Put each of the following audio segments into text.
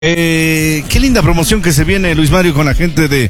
Qué linda promoción que se viene, Luis Mario, con la gente de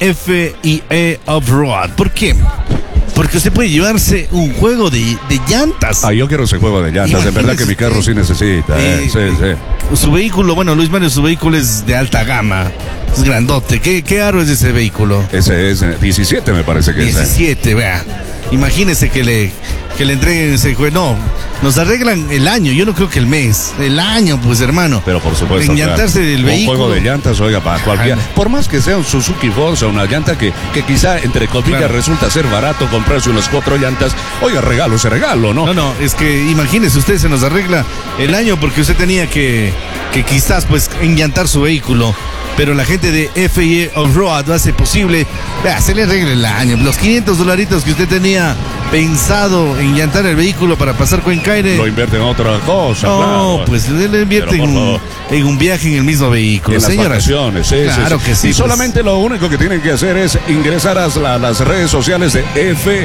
FIE Off-Road. ¿Por qué? Porque usted puede llevarse un juego de llantas. Yo quiero ese juego de llantas. Imagínese, de verdad que mi carro sí necesita. Sí. Su vehículo, bueno, Luis Mario, su vehículo es de alta gama. Es grandote. ¿Qué aro es ese vehículo? Ese es 17, me parece que 17, vea. Imagínese que le entreguen ese juego. No, nos arreglan el año. Yo no creo que el mes. El año, pues, hermano. Pero por supuesto. Enllantarse del vehículo. Un juego de llantas, oiga, para cualquiera. Por más que sea un Suzuki Forza, una llanta que quizá, entre comillas, resulta ser barato comprarse unas 4 llantas. Oiga, regalo ese regalo, ¿no? No, es que imagínese, usted se nos arregla el año porque usted tenía que quizás, pues, enllantar su vehículo. Pero la gente de FIE Off-Road hace posible, vea, se le arregla el año. Los $500 que usted tenía pensado en llantar el vehículo para pasar Cuencaire, lo invierte en otra cosa. No, claro. Pues le invierte en un viaje en el mismo vehículo. En las vacaciones, sí, claro que sí. Y solamente lo único que tienen que hacer es ingresar a las redes sociales de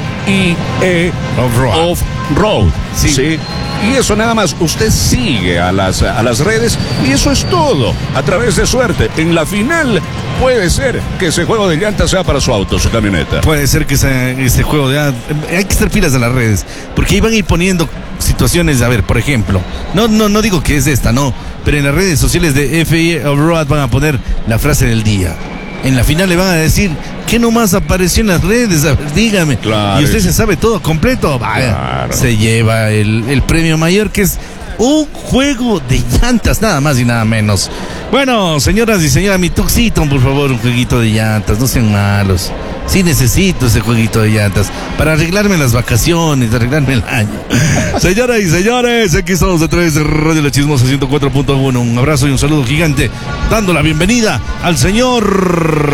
FIE Off-Road. Sí. Y eso nada más, usted sigue a las redes y eso es todo. A través de suerte, en la final puede ser que ese juego de llantas sea para su auto, su camioneta. Puede ser que ese juego de... Hay que estar pilas de las redes, porque ahí van a ir poniendo situaciones, a ver, por ejemplo, no digo que es esta, no, pero en las redes sociales de FIE Off-Road van a poner la frase del día. En la final le van a decir, ¿qué nomás apareció en las redes? A ver, dígame. Claro, y usted se sabe todo completo. Vaya, claro. Se lleva el premio mayor, que es un juego de llantas, nada más y nada menos. Bueno, señoras y señores, mi tuxito, por favor, un jueguito de llantas, no sean malos. Sí necesito ese jueguito de llantas para arreglarme las vacaciones, arreglarme el año. Señoras y señores, aquí estamos a través de Radio La Chismosa 104.1. Un abrazo y un saludo gigante, dando la bienvenida al señor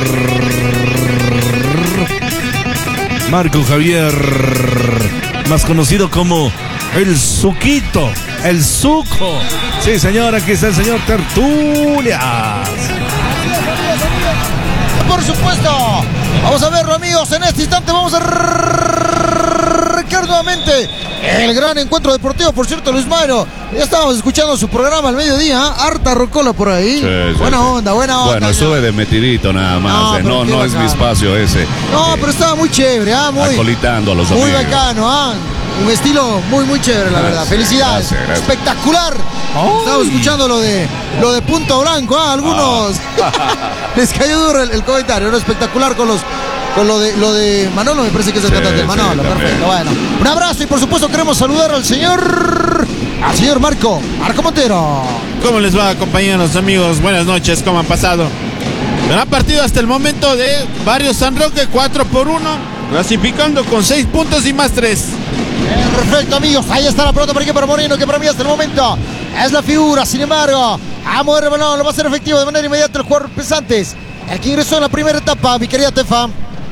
Marco Javier, más conocido como el Suquito, el Suco. Sí, señor, aquí está el señor Tertulias. Por supuesto, vamos a verlo, amigos. En este instante vamos a arrancar nuevamente el gran encuentro deportivo. Por cierto, Luis Mario, ya estábamos escuchando su programa al mediodía, harta rocola por ahí. Sí, buena onda. Bueno, estuve de metidito nada más. No es mi espacio ese. No, pero estaba muy chévere, muy acolitando a los muy amigos. Bacano, un estilo muy chévere, la verdad. Felicidades. Gracias. Espectacular. Estamos escuchando lo de Punto Blanco, algunos les cayó duro el comentario, ¿no? Espectacular con lo de Manolo, me parece que es el cantante de Manolo. Perfecto, bueno. Un abrazo y por supuesto queremos saludar al señor Marco Montero. ¿Cómo les va, compañeros, amigos? Buenas noches, ¿cómo han pasado? Gran partido hasta el momento de Barrio San Roque, 4-1, clasificando con 6 puntos y más 3. Perfecto, amigos, ahí está la pelota para Moreno, que para mí hasta el momento es la figura. Sin embargo, a mover el balón, lo va a hacer efectivo de manera inmediata el jugador Pesantes, el que ingresó en la primera etapa, mi querida Tefa.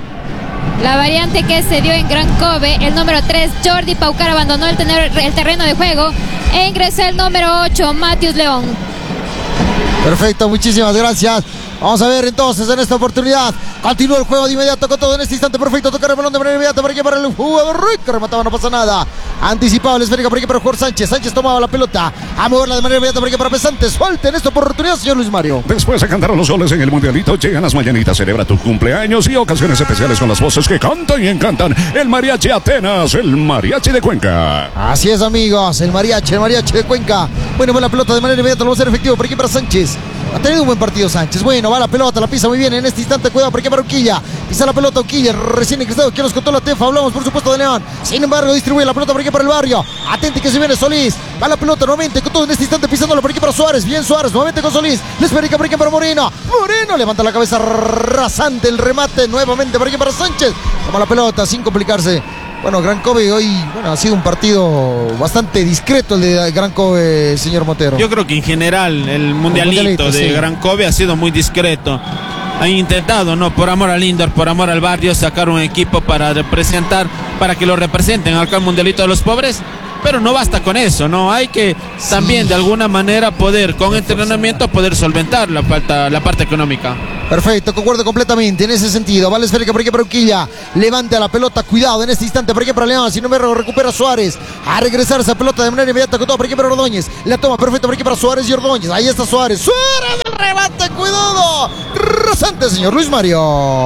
La variante que se dio en Gran Kobe, el número 3, Jordi Paucar, abandonó el terreno de juego e ingresó el número 8, Matius León. Perfecto, muchísimas gracias. Vamos a ver entonces en esta oportunidad. Continúa el juego de inmediato con todo en este instante. Perfecto, tocar el balón de manera inmediata para el jugador Ruiz, que remataba, no pasa nada. Anticipado el esférica para el jugador Sánchez. Sánchez tomaba la pelota a moverla de manera inmediata para Pesantes. Suelte en esta oportunidad, señor Luis Mario. Después de cantar los goles en el Mundialito, llegan las mañanitas. Celebra tu cumpleaños y ocasiones especiales con las voces que cantan y encantan. El Mariachi Atenas, el Mariachi de Cuenca. Así es, amigos, el mariachi de Cuenca. Bueno, va la pelota de manera inmediata, lo va a hacer efectivo para Sánchez. Ha tenido un buen partido Sánchez. Bueno, va la pelota, la pisa muy bien en este instante. Cuidado para Urquilla. Pisa la pelota Urquilla, recién ingresado. ¿Quién nos contó la Tefa? Hablamos, por supuesto, de León. Sin embargo, distribuye la pelota para el barrio. Atente que se viene Solís. Va la pelota nuevamente con todo en este instante, pisándola para Suárez. Bien Suárez, nuevamente con Solís. Les verica para Moreno. Moreno levanta la cabeza rasante. El remate nuevamente para Sánchez. Toma la pelota sin complicarse. Bueno, Gran Kobe hoy, ha sido un partido bastante discreto el de Gran Kobe, señor Montero. Yo creo que en general el mundialito de Gran Kobe ha sido muy discreto. Han intentado, por amor al indoor, por amor al barrio, sacar un equipo para que lo representen acá al mundialito de los pobres. pero no basta con eso, ¿no? Hay que también de alguna manera poder, con entrenamiento, poder solventar la parte económica. Perfecto, concuerdo completamente en ese sentido. Vale esférica por aquí para Uquilla. Levanta la pelota, cuidado en este instante por aquí para León. Si no me recupera Suárez. A regresar esa pelota de manera inmediata con todo por aquí para Ordóñez. La toma perfecta por aquí para Suárez y Ordóñez. Ahí está Suárez. Suárez del remate, cuidado. Rasante, señor Luis Mario.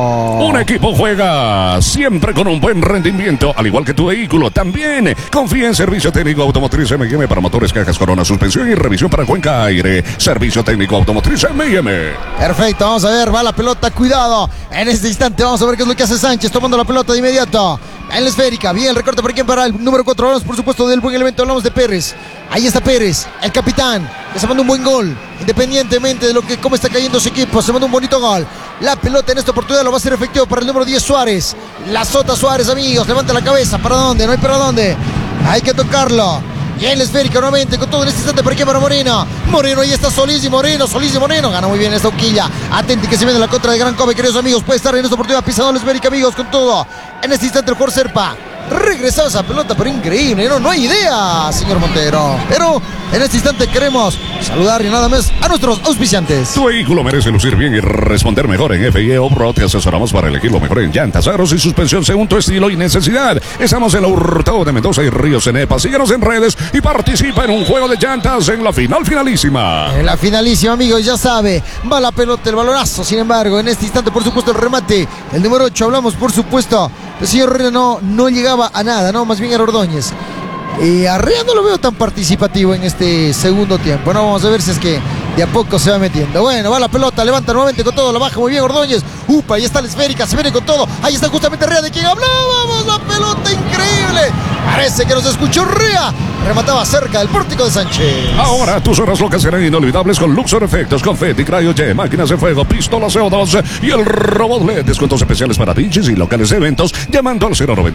Un equipo juega siempre con un buen rendimiento, al igual que tu vehículo. También confía en Servicio Técnico Automotriz M&M para motores, cajas, corona, suspensión y revisión para cuenca aire. Servicio Técnico Automotriz M&M. Perfecto, vamos a ver, va la pelota, cuidado. En este instante vamos a ver qué es lo que hace Sánchez, tomando la pelota de inmediato. En la esférica, bien el recorte por aquí para el número 4. Hablamos por supuesto del buen elemento, hablamos de Pérez. Ahí está Pérez, el capitán, que se manda un buen gol. Independientemente de cómo está cayendo su equipo, se manda un bonito gol. La pelota en esta oportunidad lo va a hacer efectivo para el número 10 Suárez. La sota Suárez, amigos, levanta la cabeza. ¿Para dónde? No hay para dónde. Hay que tocarlo. Y en la esférica nuevamente con todo en este instante por aquí para Moreno. Moreno, ahí está Solís y Moreno. Gana muy bien esta Uquilla. Atenti que se viene la contra de Gran Kobe, queridos amigos. Puede estar en esta oportunidad pisando la esférica, amigos, con todo. En este instante el jugador Serpa. Regresaba esa pelota, pero increíble, no hay idea, señor Montero. Pero en este instante queremos saludar y nada más a nuestros auspiciantes. Tu vehículo merece lucir bien y responder mejor. En FIE Off-Road te asesoramos para elegir lo mejor en llantas, aros y suspensión según tu estilo y necesidad. Estamos en la Hurtado de Mendoza y Río Cenepa. Síguenos en redes y participa en un juego de llantas en la finalísima. En la finalísima, amigos, ya sabe, va la pelota, el balonazo. Sin embargo, en este instante, por supuesto, el remate, el número 8, hablamos, por supuesto. El señor Herrera no llegaba a nada, ¿no? Más bien era Ordóñez. Arrea no lo veo tan participativo en este segundo tiempo. No, vamos a ver si es que de a poco se va metiendo. Bueno, va la pelota, levanta nuevamente con todo, la baja muy bien Ordóñez. Upa, ahí está la esférica, se viene con todo. Ahí está justamente Rea, de quien hablábamos. La pelota increíble. Parece que nos escuchó Rea. Remataba cerca del pórtico de Sánchez. Ahora tus horas locas serán inolvidables con Luxor Efectos, confeti, cryo-jet, máquinas de fuego, pistolas CO2 y el robot LED. Descuentos especiales para DJs y locales de eventos llamando al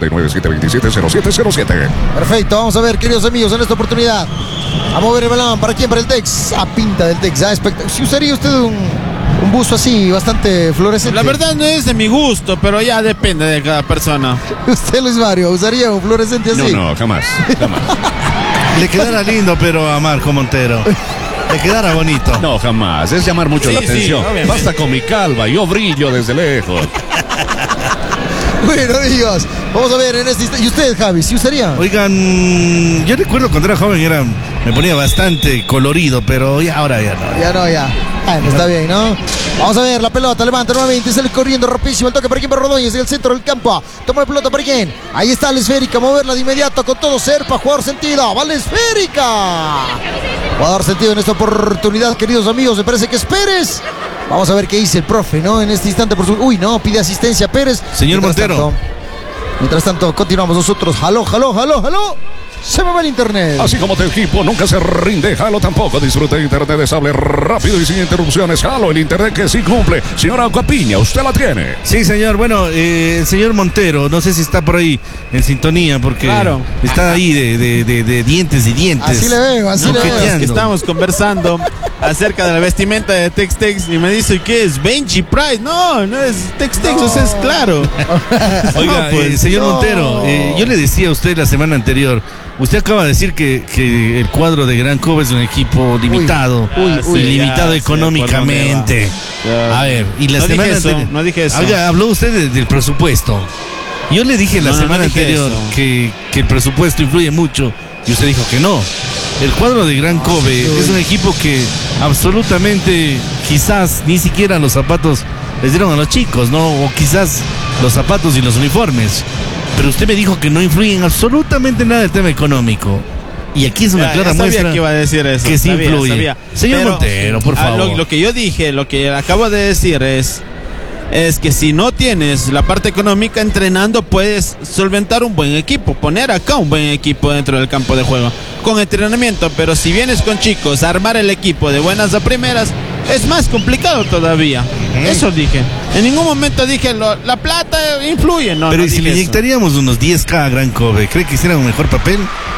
099-727-0707. Perfecto, vamos a ver, queridos amigos, en esta oportunidad. A mover el balón, ¿para quién? Para el Tex. A pinta del Tex, si usaría usted un buzo así, bastante fluorescente. La verdad no es de mi gusto, pero ya depende de cada persona. ¿Usted, Luis Mario, usaría un fluorescente así? No, jamás. Le quedara lindo, pero a Marco Montero. Le quedara bonito. No, jamás. Es llamar mucho la atención. Sí, basta con mi calva, yo brillo desde lejos. Bueno, amigos, vamos a ver en este instante. ¿Y usted, Javi, si usaría? Oigan, yo recuerdo cuando era joven me ponía bastante colorido, pero ahora ya no. Ya. Bueno, está bien, ¿no? Vamos a ver, la pelota, levanta nuevamente, sale corriendo rapidísimo, el toque para aquí para Rodóñez, en el centro del campo, toma la pelota para quién, ahí está la esférica, moverla de inmediato con todo Serpa, jugador sentido, va la esférica, jugador sentido en esta oportunidad, queridos amigos, me parece que es Pérez. Vamos a ver qué dice el profe, ¿no? En este instante, pide asistencia Pérez. Señor Montero. Mientras tanto, continuamos nosotros, jaló. Se me va el internet. Así como tu equipo nunca se rinde, Halo tampoco. Disfruta de internet estable, rápido y sin interrupciones. Halo, el internet que sí cumple. Señora Aguapiña, usted la tiene. Sí, señor. Bueno, el señor Montero, no sé si está por ahí en sintonía, porque está ahí de dientes y dientes. Así le veo, le veo. Estamos conversando acerca de la vestimenta de Tex-Tex y me dice, ¿qué es? Benji Price. No es Tex-Tex, eso es claro. Oiga, señor Montero, yo le decía a usted la semana anterior, usted acaba de decir que el cuadro de Gran Kobe es un equipo limitado, limitado económicamente. A ver, y la semana anterior no dije eso. Oiga, habló usted del presupuesto. Yo le dije la semana anterior que el presupuesto influye mucho y usted dijo que no. El cuadro de Gran Kobe es un equipo que absolutamente, quizás ni siquiera los zapatos les dieron a los chicos, ¿no? O quizás los zapatos y los uniformes. Pero usted me dijo que no influye absolutamente nada el tema económico. Y aquí es una clara muestra que iba a decir eso. Que sí influye. Señor Montero, por favor. Lo que yo dije, lo que acabo de decir es que si no tienes la parte económica, entrenando puedes solventar un buen equipo, poner acá un buen equipo dentro del campo de juego con entrenamiento, pero si vienes con chicos a armar el equipo de buenas a primeras, es más complicado todavía. Eso dije. En ningún momento dije la plata influye, no. Pero ¿y si le inyectaríamos unos 10K a Gran Kobe? ¿Cree que hiciera un mejor papel?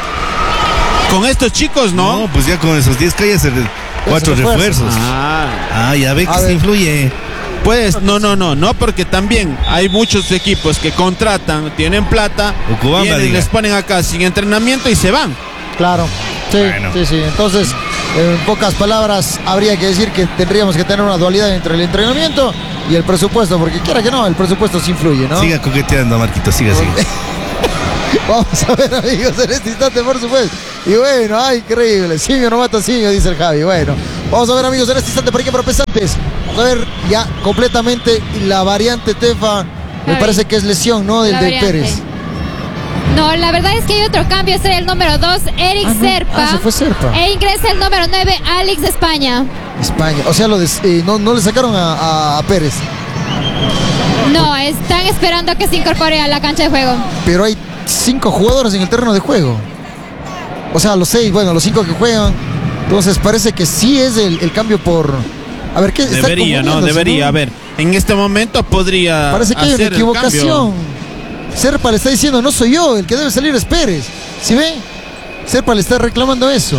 Con estos chicos, ¿no? No, pues ya con esos 10K ya se 4 refuerzos. Ya ve que se influye. Pues no, porque también hay muchos equipos que contratan, tienen plata, les ponen acá sin entrenamiento y se van. Claro, sí, Bueno. sí. Entonces, en pocas palabras, habría que decir que tendríamos que tener una dualidad entre el entrenamiento y el presupuesto, porque quiera que no, el presupuesto sí influye, ¿no? Siga coqueteando, Marquito, siga. Vamos a ver, amigos, en este instante, por supuesto. Y bueno, ay, increíble. Simio no mata simio, dice el Javi. Bueno, vamos a ver, amigos, en este instante, por ejemplo, pesantes. Vamos a ver ya completamente la variante Tefa. Me Javi, parece que es lesión, ¿no? Del la de variante. Pérez. No, la verdad es que hay otro cambio. Será el número 2, Eric Serpa. Se fue Serpa. E ingresa el número 9, Alex de España. España. O sea, no le sacaron a Pérez. No, están esperando a que se incorpore a la cancha de juego. Pero hay 5 jugadores en el terreno de juego. O sea, los 6, bueno, los 5 que juegan. Entonces parece que sí es el cambio por... A ver, ¿qué? Está Debería, ¿no? confundiéndose, Debería. A ver, en este momento podría. Parece que hay una hacer el equivocación. cambio. Serpa le está diciendo, no soy yo, el que debe salir es Pérez. ¿Sí ve? Serpa le está reclamando eso.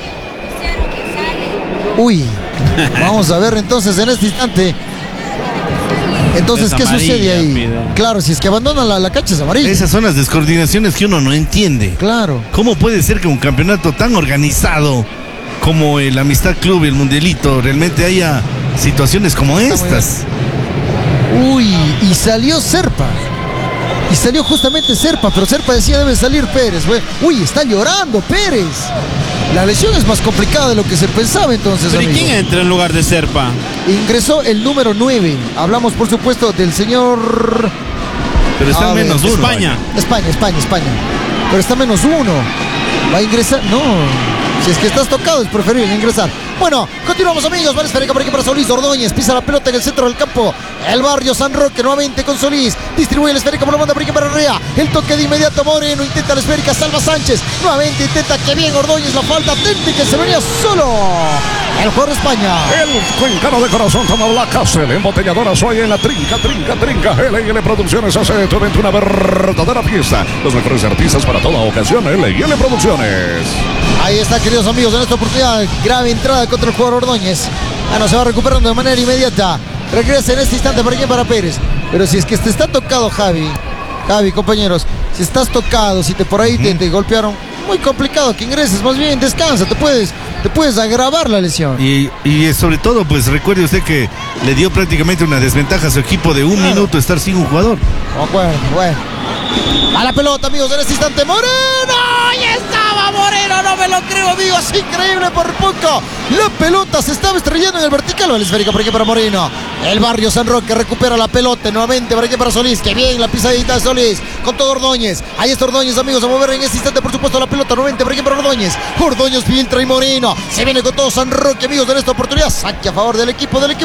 Uy, vamos a ver entonces en este instante. Entonces, Es ¿qué amarilla, sucede ahí? pido. Claro, si es que abandonan la cancha es amarilla. Esas son las descoordinaciones que uno no entiende. Claro. ¿Cómo puede ser que un campeonato tan organizado como el Amistad Club y el Mundialito realmente haya situaciones como estas? Uy, y salió Serpa. Y salió justamente Serpa, pero Serpa decía debe salir Pérez, güey. Uy, está llorando Pérez. La lesión es más complicada de lo que se pensaba entonces, Pero ¿y amigo. quién entra en lugar de Serpa? Ingresó el número 9. Hablamos, por supuesto, del señor... Pero está A ver, menos uno. España. España. Pero está menos 1. Va a ingresar... No. Si es que estás tocado, es preferible ingresar. Bueno, continuamos, amigos. Vale, esférica por aquí para Solís. Ordóñez pisa la pelota en el centro del campo. El Barrio San Roque nuevamente con Solís. Distribuye la esférica por la banda por aquí para Herrera. El toque de inmediato Moreno. Intenta la esférica. Salva Sánchez. Nuevamente intenta. Que bien Ordóñez. La falta técnica. Se venía solo. El jugador de España. El cuencano de corazón toma la Castle. Embotelladora Soy en la trinca. L&L Producciones hace de tu evento una verdadera fiesta. Los mejores artistas para toda ocasión. L&L Producciones. Ahí está, queridos amigos, en esta oportunidad, grave entrada contra el jugador Ordóñez. Bueno, se va recuperando de manera inmediata. Regresa en este instante para quién, para Pérez. Pero si es que te está tocado, Javi, compañeros, si estás tocado, si por ahí te golpearon, muy complicado que ingreses, más bien descansa, te puedes agravar la lesión. Y sobre todo, pues recuerde usted que le dio prácticamente una desventaja a su equipo de un minuto estar sin un jugador. Bueno. A la pelota, amigos, en este instante, Moreno. ¡Ahí estaba Moreno! No me lo creo, amigos. Increíble por poco. La pelota se estaba estrellando en el vertical. O el esférica por aquí para Moreno. El Barrio San Roque recupera la pelota nuevamente por aquí para Solís. Que bien la pisadita de Solís. Con todo Ordóñez. Ahí está Ordóñez, amigos, a mover en este instante, por supuesto, la pelota nuevamente por aquí para Ordóñez. Ordóñez filtra y Moreno. Se viene con todo San Roque, amigos, en esta oportunidad. Saque a favor del equipo de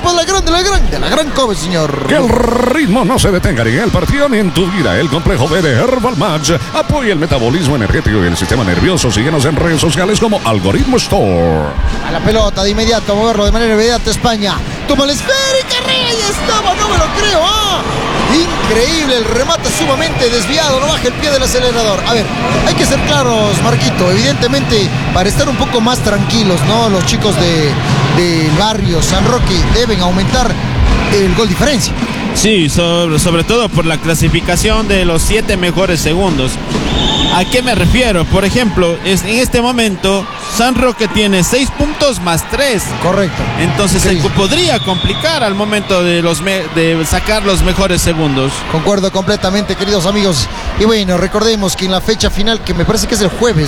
la gran Kobe, señor. Que el ritmo no se detenga ni en el partido ni en tu vida. El complejo B de Herbal Match apoya el metabolismo energético y el sistema nervioso. Síguenos en redes sociales como Algoritmo Store. A la pelota de inmediato, a moverlo de manera inmediata España. Toma la esférica, Rey, estaba, no me lo creo. Increíble, el remate sumamente desviado, no baja el pie del acelerador. A ver, hay que ser claros, Marquito, evidentemente, para estar un poco más tranquilos, ¿no? Los chicos del Barrio San Roque deben aumentar el gol diferencia. Sí, sobre todo por la clasificación de los 7 mejores segundos. ¿A qué me refiero? Por ejemplo, en este momento San Roque tiene 6 puntos más 3. Correcto. Entonces se podría complicar al momento de sacar los mejores segundos. Concuerdo completamente, queridos amigos. Y bueno, recordemos que en la fecha final, que me parece que es el jueves,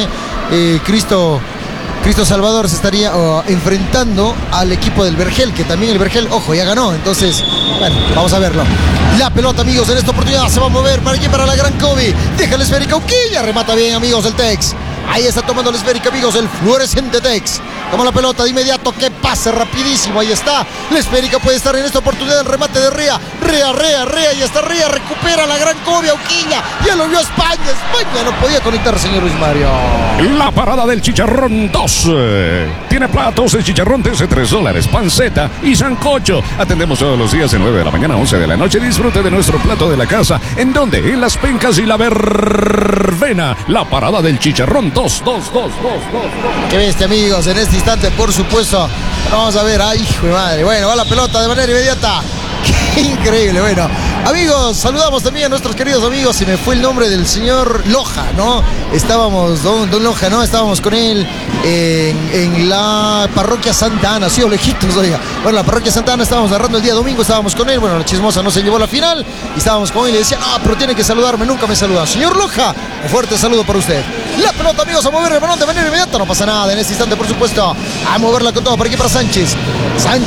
Cristo Salvador se estaría enfrentando al equipo del Vergel, que también el Vergel, ojo, ya ganó. Entonces, bueno, vamos a verlo. La pelota, amigos, en esta oportunidad se va a mover para aquí, para la gran Kobe. Deja la esférica, Uquilla, remata bien, amigos, el Tex. Ahí está tomando la esférica, amigos, el fluorescente Tex. Toma la pelota de inmediato, que pase rapidísimo, ahí está. La esférica puede estar en esta oportunidad, el remate de Rea, y está Rea, recupera la gran Kobe, Uquilla. Ya lo vio España no podía conectar, señor Luis Mario. La parada del chicharrón 2. Tiene platos de chicharrón de $3, panceta y sancocho. Atendemos todos los días de 9 de la mañana a 11 de la noche. Disfrute de nuestro plato de la casa. ¿En dónde? En Las Pencas y la Verbena. La parada del chicharrón 2. Qué bestia, amigos, en este instante, por supuesto. Vamos a ver, ay, hijo de madre. Bueno, va la pelota de manera inmediata. Qué increíble, bueno. Amigos, saludamos también a nuestros queridos amigos. Se me fue el nombre del señor Loja, ¿no? Estábamos, don Loja, ¿no? Estábamos con él en la parroquia Santa Ana, sí, o lejitos, oiga. Bueno, la parroquia Santa Ana estábamos narrando el día domingo, estábamos con él. Bueno, la chismosa no se llevó a la final y estábamos con él y le decía, no, pero tiene que saludarme, nunca me saluda. Señor Loja, un fuerte saludo para usted. La pelota, amigos, a mover el balón de manera inmediata, no pasa nada en este instante, por supuesto. A moverla con todo por aquí para Sánchez.